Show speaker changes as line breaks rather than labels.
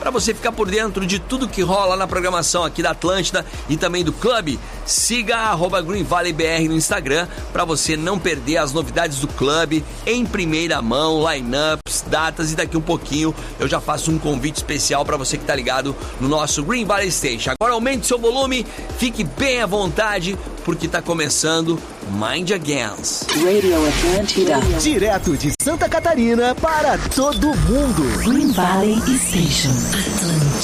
para você ficar por dentro de tudo que rola na programação aqui da Atlântida e também do clube. Siga @GreenValleyBR no Instagram para você não perder as novidades do clube em primeira mão, lineups, datas, e daqui um pouquinho eu já faço um convite especial para você que tá ligado no nosso Green Valley Station. Agora aumente seu volume, fique bem à vontade, porque tá começando Mind Against
Radio Atlântida.
Direto de Santa Catarina para todo mundo.
Green Valley Station. Atlântida.